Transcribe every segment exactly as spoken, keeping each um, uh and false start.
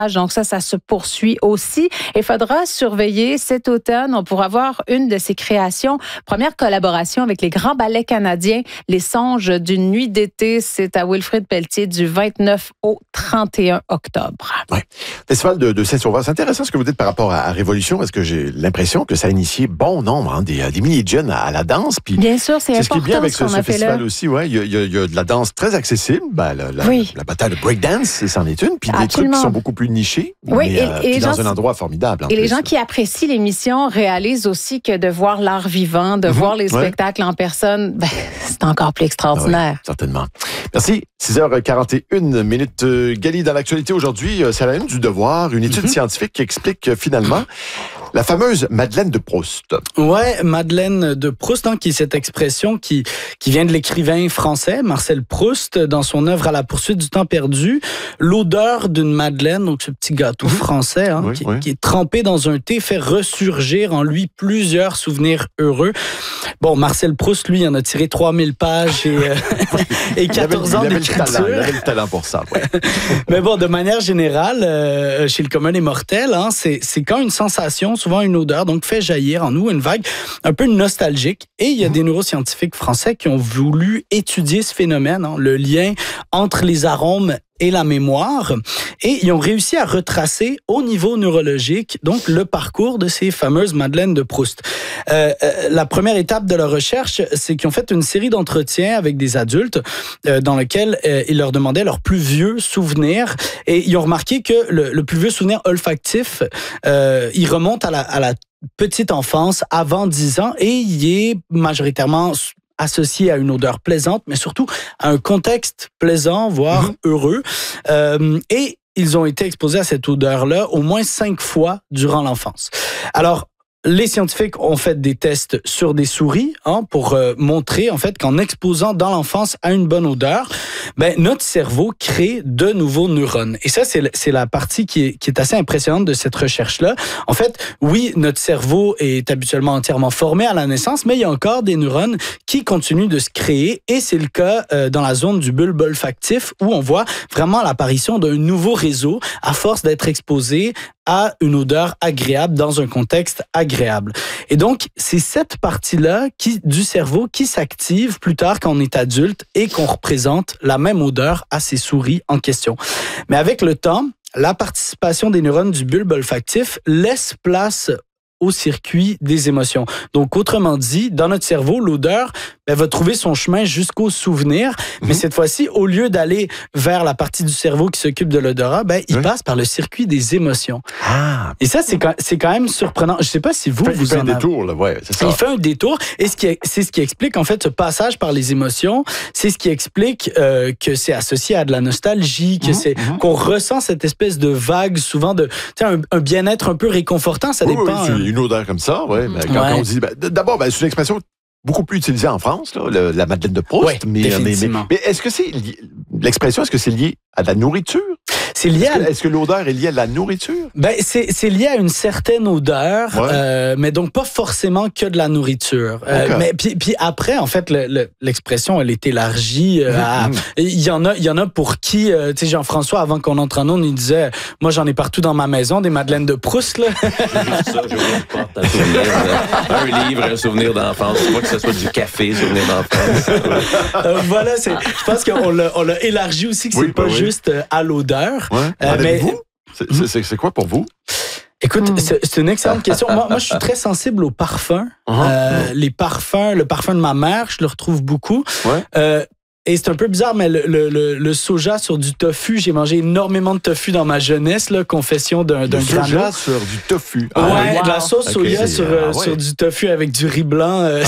Donc ça, ça se poursuit aussi. Il faudra surveiller cet automne. On pourra voir une de ses créations. Première collaboration avec les grands ballets canadiens, Les Songes d'une nuit d'été. C'est à Wilfrid Pelletier du vingt-neuf au trente et un octobre. Oui. Festival de, de Saint-Sauveur. C'est intéressant ce que vous dites par rapport à, à Révolution, parce que j'ai l'impression que ça a initié bon nombre, hein, des, des milliers de jeunes à, à la danse. Puis bien sûr, c'est, c'est important. C'est ce qui est bien avec ce, ce festival là. Aussi. Ouais. Il, y a, il, y a, il y a de la danse très accessible. Ben, la, la, oui. la bataille de breakdance, c'en est une. Puis des trucs qui sont beaucoup plus niché, oui, mais, et, euh, et dans gens, un endroit formidable. Et plus. les gens qui apprécient l'émission réalisent aussi que de voir l'art vivant, de mm-hmm. voir les spectacles ouais. en personne, ben, c'est encore plus extraordinaire. Ah oui, certainement. Merci. six heures quarante et une minutes. Gali, dans l'actualité aujourd'hui, c'est la une du Devoir, une étude mm-hmm. scientifique qui explique que finalement, la fameuse Madeleine de Proust. Ouais, Madeleine de Proust, hein, qui est cette expression qui, qui vient de l'écrivain français Marcel Proust dans son œuvre À la poursuite du temps perdu. L'odeur d'une Madeleine, donc ce petit gâteau mmh. français, hein, oui, qui, oui. qui est trempé dans un thé, fait ressurgir en lui plusieurs souvenirs heureux. Bon, Marcel Proust, lui, en a tiré trois mille pages et, euh, et quatorze ans d'écriture. Il avait le talent pour ça. Ouais. Mais bon, de manière générale, euh, chez le commun des mortels, hein, c'est, c'est quand une sensation, souvent une odeur, donc fait jaillir en nous une vague un peu nostalgique. Et il y a mmh. des neuroscientifiques français qui ont voulu étudier ce phénomène, hein, le lien entre les arômes et la mémoire, et ils ont réussi à retracer au niveau neurologique donc le parcours de ces fameuses Madeleines de Proust. Euh, euh, la première étape de leur recherche, c'est qu'ils ont fait une série d'entretiens avec des adultes euh, dans lesquels euh, ils leur demandaient leurs plus vieux souvenirs, et ils ont remarqué que le, le plus vieux souvenir olfactif, euh, il remonte à la, à la petite enfance, avant dix ans, et il est majoritairement associé à une odeur plaisante, mais surtout à un contexte plaisant, voire mmh. heureux. Euh, et ils ont été exposés à cette odeur-là au moins cinq fois durant l'enfance. Alors, les scientifiques ont fait des tests sur des souris hein, pour euh, montrer en fait qu'en exposant dans l'enfance à une bonne odeur, ben, notre cerveau crée de nouveaux neurones. Et ça, c'est, c'est la partie qui est, qui est assez impressionnante de cette recherche-là. En fait, oui, notre cerveau est habituellement entièrement formé à la naissance, mais il y a encore des neurones qui continuent de se créer. Et c'est le cas euh, dans la zone du bulbe olfactif où on voit vraiment l'apparition d'un nouveau réseau à force d'être exposé à une odeur agréable dans un contexte agréable. Et donc, c'est cette partie-là qui, du cerveau qui s'active plus tard quand on est adulte et qu'on représente la même odeur à ces souris en question. Mais avec le temps, la participation des neurones du bulbe olfactif laisse place au circuit des émotions. Donc, autrement dit, dans notre cerveau, l'odeur ben, va trouver son chemin jusqu'au souvenir, mmh. mais cette fois-ci, au lieu d'aller vers la partie du cerveau qui s'occupe de l'odorat, ben, il oui. passe par le circuit des émotions. Ah. Et ça, c'est quand, c'est quand même surprenant. Je ne sais pas si vous, il fait, vous il fait en un détour, là, ouais, c'est ça. Il fait un détour, et ce qui, c'est ce qui explique, en fait, ce passage par les émotions, c'est ce qui explique euh, que c'est associé à de la nostalgie, que mmh. c'est, mmh. qu'on ressent cette espèce de vague, souvent de, un, un bien-être un peu réconfortant, ça oui, dépend. Oui, une odeur comme ça, ouais. Ben, quand, ouais. quand on dit, ben, d'abord, ben, c'est une expression beaucoup plus utilisée en France, là, le, la Madeleine de Proust. Ouais, mais, mais, mais, mais est-ce que c'est l'expression, est-ce que c'est lié à la nourriture? C'est lié est-ce, à... que, est-ce que l'odeur est liée à la nourriture? Ben, c'est, c'est lié à une certaine odeur, ouais. euh, mais donc pas forcément que de la nourriture. Euh, okay. Mais puis, puis après, en fait, le, le, l'expression, elle est élargie. Euh, à, il y en a, il y en a pour qui, euh, tu sais, Jean-François, avant qu'on entre en ondes, il disait, moi, j'en ai partout dans ma maison, des Madeleines de Proust, là. C'est juste ça, je porte un souvenir, un livre, un souvenir d'enfance. Pas que ce soit du café, souvenir d'enfance. euh, voilà, c'est, je pense qu'on l'a, on l'a élargi aussi, que oui, c'est pas oui. juste euh, à l'odeur. Ouais. Euh, mais vous, c'est, c'est, c'est quoi pour vous? Écoute, mmh. c'est, c'est une excellente question. Moi, moi, je suis très sensible aux parfums. Uh-huh. Euh, les parfums, le parfum de ma mère, je le retrouve beaucoup. Ouais. Euh, Et c'est un peu bizarre, mais le, le, le, le soja sur du tofu, j'ai mangé énormément de tofu dans ma jeunesse, là, confession d'un, d'un grand soja sur du tofu. Ah, ouais, wow. De la sauce okay. soja sur, ah, ouais. sur du tofu avec du riz blanc. Euh,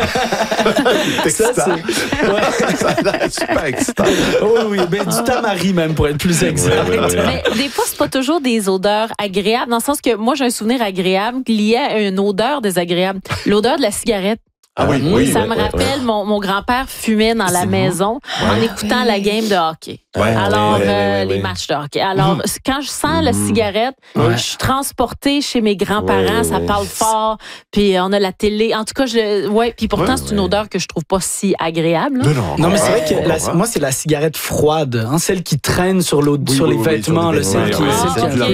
uh-huh. ça, c'est... Ouais. Ça a l'air super excitant. Oui, oui, ben, du tamari même, pour être plus exact. Ouais, ouais, ouais. Mais des fois, c'est pas toujours des odeurs agréables, dans le sens que moi, j'ai un souvenir agréable lié à une odeur désagréable. L'odeur de la cigarette. Ah oui, oui. Ça ouais, me ouais, rappelle, ouais. Mon, mon grand-père fumait dans la C'est maison en écoutant la game de hockey. Ouais, Alors, ouais, ouais, euh, ouais, les ouais. matchs de hockey. Alors, quand je sens la cigarette, Ouais. je suis transportée chez mes grands-parents, Ouais, ça ouais. parle fort, puis on a la télé. En tout cas, je, ouais, puis pourtant, Ouais, c'est une ouais. odeur que je trouve pas si agréable. là. Non, non, Non, mais c'est ouais, vrai que ouais, la- ouais. moi, c'est la cigarette froide, hein, celle qui traîne sur, l'eau- Oui, sur oui, les oui, vêtements, sur les là, celle vêtements, qui ouais, Ah, celle qui- ok.